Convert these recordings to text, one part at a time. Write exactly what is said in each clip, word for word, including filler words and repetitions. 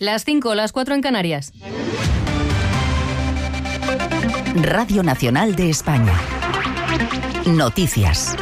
Las cinco, las cuatro en Canarias. Radio Nacional de España. Noticias.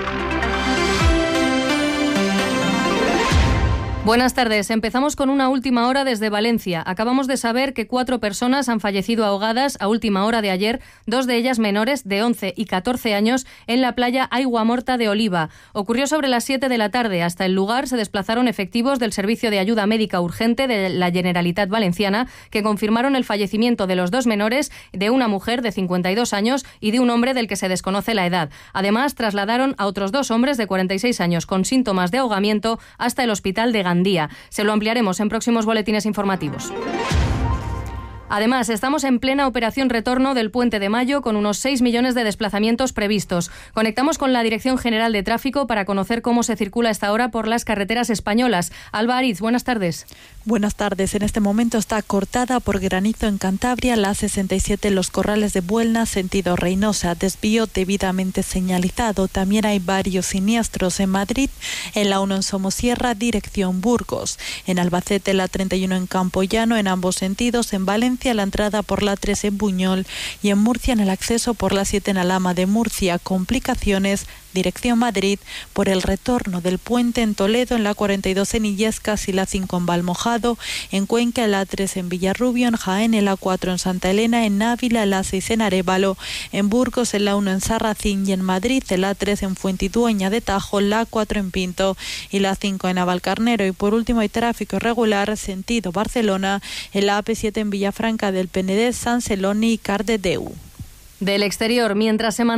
Buenas tardes. Empezamos con una última hora desde Valencia. Acabamos de saber que cuatro personas han fallecido ahogadas a última hora de ayer, dos de ellas menores de once y catorce años, en la playa Aiguamorta de Oliva. Ocurrió sobre las siete de la tarde. Hasta el lugar se desplazaron efectivos del Servicio de Ayuda Médica Urgente de la Generalitat Valenciana, que confirmaron el fallecimiento de los dos menores, de una mujer de cincuenta y dos años y de un hombre del que se desconoce la edad. Además, trasladaron a otros dos hombres de cuarenta y seis años con síntomas de ahogamiento hasta el hospital de Gandía. Se lo ampliaremos en próximos boletines informativos. Además, estamos en plena operación retorno del Puente de Mayo con unos seis millones de desplazamientos previstos. Conectamos con la Dirección General de Tráfico para conocer cómo se circula a esta hora por las carreteras españolas. Alba Ariz, buenas tardes. Buenas tardes. En este momento está cortada por granizo en Cantabria la A sesenta y siete Los Corrales de Buelna, sentido Reynosa, desvío debidamente señalizado. También hay varios siniestros en Madrid, en la uno en Somosierra, dirección Burgos. En Albacete la treinta y uno en Campoyano, en ambos sentidos. En Valencia la entrada por la tres en Buñol y en Murcia en el acceso por la siete en Alhama de Murcia. Complicaciones dirección Madrid por el retorno del puente en Toledo, en la cuarenta y dos en Illescas y la cinco en Valmojado, en Cuenca la tres en Villarrubio, en Jaén la cuatro en Santa Elena, en Ávila la seis en Arévalo, en Burgos la uno en Sarracín y en Madrid la tres en Fuentidueña de Tajo, la cuatro en Pinto y la cinco en Navalcarnero. Y por último hay tráfico irregular sentido Barcelona en la A P siete en Villafranca del Penedès, San Celoni y Cardedeu. Del exterior, mientras se